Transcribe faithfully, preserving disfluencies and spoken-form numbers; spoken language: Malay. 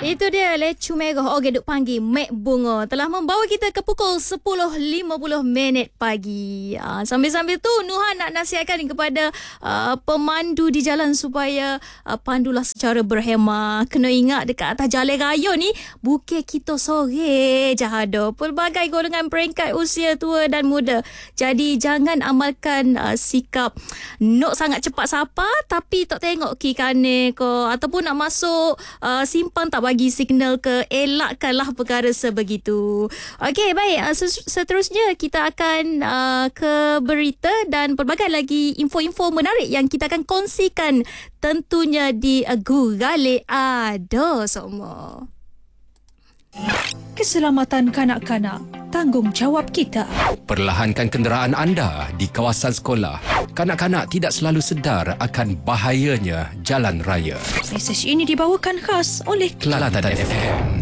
Itu dia Lecu Merah Organ duk panggil Mek Bunga telah membawa kita ke pukul sepuluh lima puluh minit pagi. Uh, sambil-sambil tu Nuhan nak nasihatkan kepada uh, pemandu di jalan supaya uh, pandulah secara berhemah. Kena ingat dekat atas jalan raya ni bukit kita sore je ada. Pelbagai golongan peringkat usia tua dan muda. Jadi jangan amalkan uh, sikap nok sangat cepat sapa tapi tak tengok kiri kanan ke ataupun nak masuk uh, simpang tak bagi signal ke, elakkanlah perkara sebegitu. Okey, baik. Uh, seterusnya kita akan uh, ke berita dan pelbagai lagi info-info menarik yang kita akan kongsikan tentunya di uh, Gurale Ada semua. Keselamatan kanak-kanak, tanggungjawab kita. Perlahankan kenderaan anda di kawasan sekolah. Kanak-kanak tidak selalu sedar akan bahayanya jalan raya. Mesej ini dibawakan khas oleh Kelantan F M.